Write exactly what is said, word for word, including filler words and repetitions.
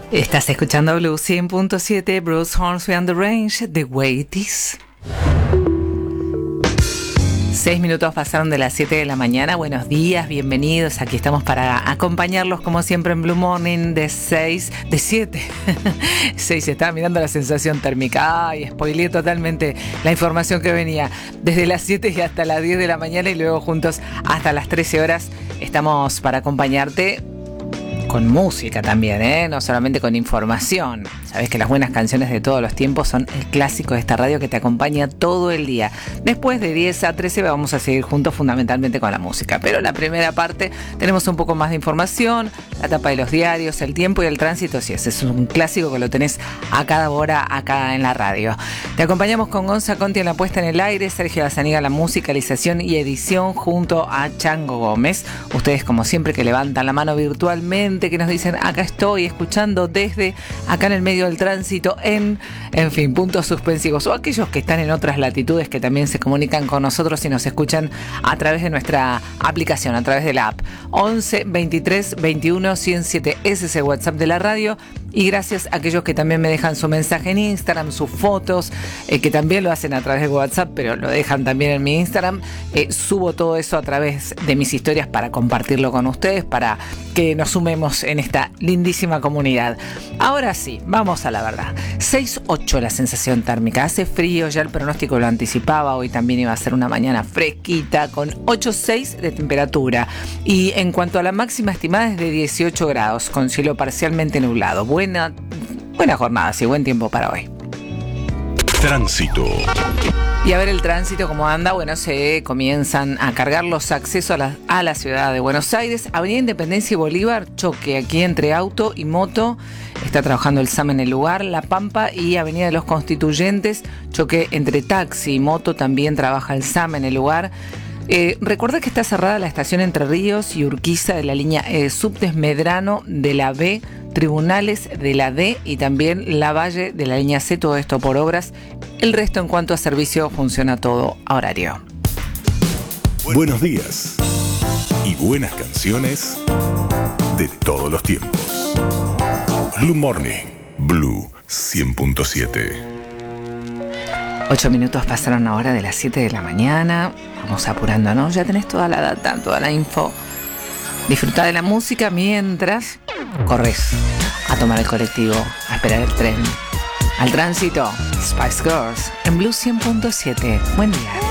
Estás escuchando Blue cien punto siete, Bruce Hornsby and the Range, The Way It Is. Seis minutos pasaron de las siete de la mañana. Buenos días, bienvenidos. Aquí estamos para acompañarlos como siempre en Blue Morning de seis, de siete. seis, estaba mirando la sensación térmica. Ay, spoileé totalmente la información que venía. Desde las siete y hasta las diez de la mañana y luego juntos hasta las trece horas estamos para acompañarte con música también, ¿eh? No solamente con información. Sabes que las buenas canciones de todos los tiempos son el clásico de esta radio que te acompaña todo el día. Después de diez a trece vamos a seguir juntos fundamentalmente con la música. Pero la primera parte tenemos un poco más de información, la tapa de los diarios, el tiempo y el tránsito. Sí, ese es un clásico que lo tenés a cada hora acá en la radio. Te acompañamos con Gonza Conti en la puesta en el aire, Sergio Bazaniga la musicalización y edición junto a Chango Gómez. Ustedes como siempre que levantan la mano virtualmente, que nos dicen acá estoy escuchando desde acá en el medio del tránsito en, en fin, puntos suspensivos, o aquellos que están en otras latitudes que también se comunican con nosotros y nos escuchan a través de nuestra aplicación, a través de la app. once, veintitrés, veintiuno, ciento siete, ese es el WhatsApp de la radio. Y gracias a aquellos que también me dejan su mensaje en Instagram, sus fotos, eh, que también lo hacen a través de WhatsApp, pero lo dejan también en mi Instagram. Eh, subo todo eso a través de mis historias para compartirlo con ustedes, para que nos sumemos en esta lindísima comunidad. Ahora sí, vamos a la verdad. seis ocho la sensación térmica. Hace frío, ya el pronóstico lo anticipaba. Hoy también iba a ser una mañana fresquita con ocho seis de temperatura. Y en cuanto a la máxima estimada es de dieciocho grados, con cielo parcialmente nublado. Buena, buena jornada, sí, buen tiempo para hoy. Tránsito. Y a ver el tránsito cómo anda. Bueno, se comienzan a cargar los accesos a la, a la ciudad de Buenos Aires. Avenida Independencia y Bolívar, choque aquí entre auto y moto. Está trabajando el S A M en el lugar. La Pampa y Avenida de los Constituyentes, choque entre taxi y moto. También trabaja el S A M en el lugar. Eh, recuerda que está cerrada la estación Entre Ríos y Urquiza de la línea eh, Subtes Medrano de la B, Tribunales de la D y también La Valle de la línea C, todo esto por obras. El resto en cuanto a servicio funciona todo a horario. Buenos días y buenas canciones de todos los tiempos. Blue Morning, Blue cien punto siete. Ocho minutos pasaron ahora de las siete de la mañana. Vamos apurándonos, ya tenés toda la data, toda la info. Disfruta de la música mientras corres a tomar el colectivo, a esperar el tren. Al tránsito, Spice Girls en Blue cien punto siete. Buen día.